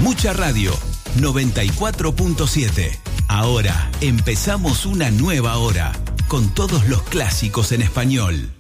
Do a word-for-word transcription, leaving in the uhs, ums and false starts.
Mucha Radio, noventa y cuatro punto siete. Ahora empezamos una nueva hora, con todos los clásicos en español.